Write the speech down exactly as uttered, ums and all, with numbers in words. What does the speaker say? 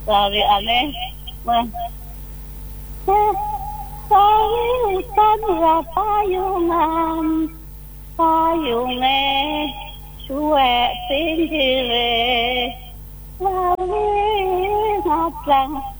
Sorry ane mà Sorry tan ra payungan Payungan Suwe pinggire Lagi ngajang